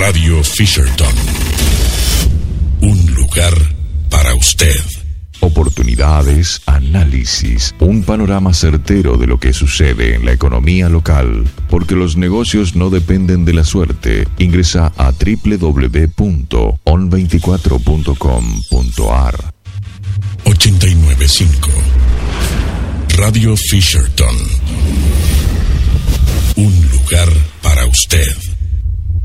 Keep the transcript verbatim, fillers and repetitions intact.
Radio Fisherton. Un lugar para usted. Oportunidades, análisis, un panorama certero de lo que sucede en la economía local, porque los negocios no dependen de la suerte. Ingresa a doble u doble u doble u punto on veinticuatro punto com punto a r. ochenta y nueve punto cinco Radio Fisherton. Un lugar para usted.